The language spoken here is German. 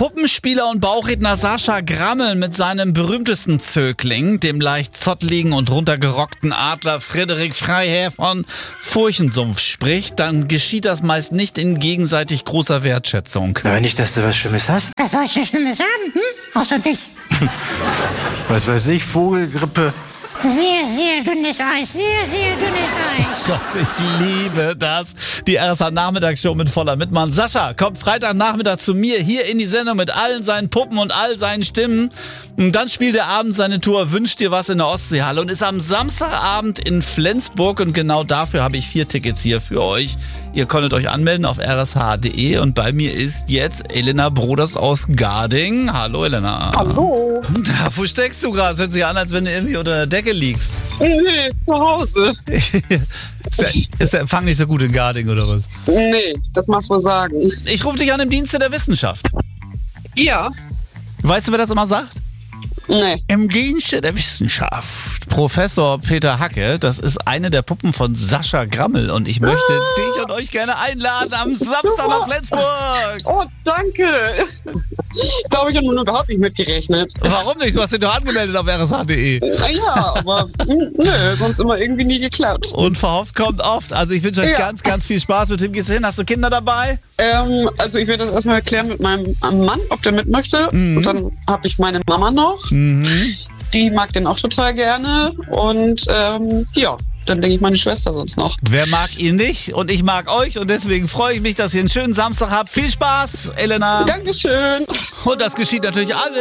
Puppenspieler und Bauchredner Sascha Grammel mit seinem berühmtesten Zögling, dem leicht zottligen und runtergerockten Adler Frederik Freiherr von Furchensumpf spricht, dann geschieht das meist nicht in gegenseitig großer Wertschätzung. Aber nicht, dass du was Schlimmes hast. Was soll ich denn Schlimmes haben? Außer dich. Was weiß ich, Vogelgrippe. Sehr, sehr dünnes Eis. Sehr, sehr dünnes Eis. Gott, ich liebe das. Die RSA-Nachmittagsshow mit voller Mitmann. Sascha kommt Freitagnachmittag zu mir hier in die Sendung mit allen seinen Puppen und all seinen Stimmen. Und dann spielt er abends seine Tour Wünscht dir was in der Ostseehalle und ist am Samstagabend in Flensburg. Und genau dafür habe ich 4 Tickets hier für euch. Ihr konntet euch anmelden auf rsh.de und bei mir ist jetzt Elena Broders aus Garding. Hallo Elena. Hallo. Wo steckst du gerade? Es hört sich an, als wenn du irgendwie unter der Decke liegst. Nee, zu Hause. Ist der Empfang nicht so gut in Garding oder was? Nee, das machst du sagen. Ich rufe dich an im Dienste der Wissenschaft. Ja? Weißt du, wer das immer sagt? Nee. Im Dienste der Wissenschaft. Professor Peter Hacke, das ist eine der Puppen von Sascha Grammel und ich möchte dich und euch gerne einladen am Samstag nach Flensburg. Oh, danke. Ich glaube, ich habe nur überhaupt nicht mitgerechnet. Warum nicht? Du hast dich doch angemeldet auf rsh.de. Ja, aber nö, sonst immer irgendwie nie geklappt. Und verhofft kommt oft. Also ich wünsche euch ganz, ganz viel Spaß. Mit wem gehst du hin? Hast du Kinder dabei? Also ich werde das erstmal erklären mit meinem Mann, ob der mit möchte. Und dann habe ich meine Mama noch. Die mag den auch total gerne. Und ja, dann denke ich meine Schwester sonst noch. Wer mag ihn nicht? Und ich mag euch. Und deswegen freue ich mich, dass ihr einen schönen Samstag habt. Viel Spaß, Elena. Dankeschön. Und das geschieht natürlich alles.